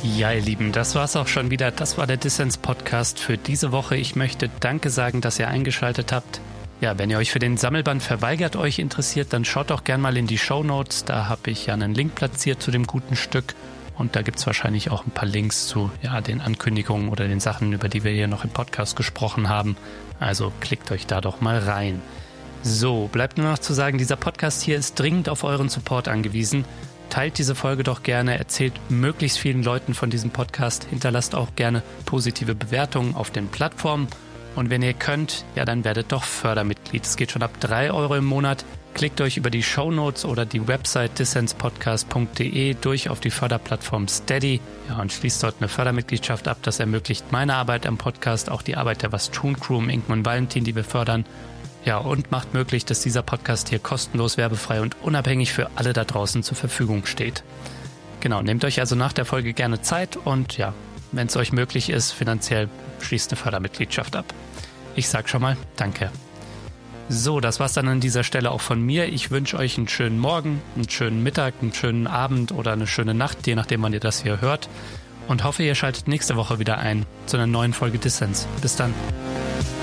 Ja, ihr Lieben, das war's auch schon wieder. Das war der Dissens-Podcast für diese Woche. Ich möchte Danke sagen, dass ihr eingeschaltet habt. Ja, wenn ihr euch für den Sammelband Verweigert euch interessiert, dann schaut doch gern mal in die Shownotes. Da habe ich ja einen Link platziert zu dem guten Stück. Und da gibt's wahrscheinlich auch ein paar Links zu den Ankündigungen oder den Sachen, über die wir hier noch im Podcast gesprochen haben. Also klickt euch da doch mal rein. So, bleibt nur noch zu sagen, dieser Podcast hier ist dringend auf euren Support angewiesen. Teilt diese Folge doch gerne, erzählt möglichst vielen Leuten von diesem Podcast, hinterlasst auch gerne positive Bewertungen auf den Plattformen und wenn ihr könnt, dann werdet doch Fördermitglied. Es geht schon ab 3 € im Monat. Klickt euch über die Shownotes oder die Website dissenspodcast.de durch auf die Förderplattform Steady und schließt dort eine Fördermitgliedschaft ab. Das ermöglicht meine Arbeit am Podcast, auch die Arbeit der Was tun Crew um Inken und Valentin, die wir fördern. Ja, und macht möglich, dass dieser Podcast hier kostenlos, werbefrei und unabhängig für alle da draußen zur Verfügung steht. Genau, nehmt euch also nach der Folge gerne Zeit und wenn es euch möglich ist, finanziell schließt eine Fördermitgliedschaft ab. Ich sag schon mal Danke. So, das war's dann an dieser Stelle auch von mir. Ich wünsche euch einen schönen Morgen, einen schönen Mittag, einen schönen Abend oder eine schöne Nacht, je nachdem, wann ihr das hier hört. Und hoffe, ihr schaltet nächste Woche wieder ein zu einer neuen Folge Dissens. Bis dann.